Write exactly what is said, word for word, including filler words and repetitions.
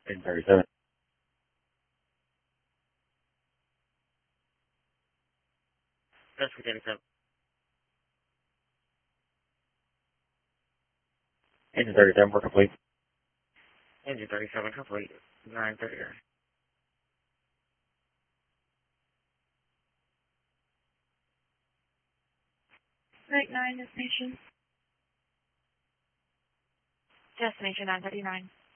Engine thirty-seven. That's for thirty-seven. Engine thirty-seven, we're complete. Engine thirty-seven complete. nine thirty. Right nine destination. Destination nine thirty-nine.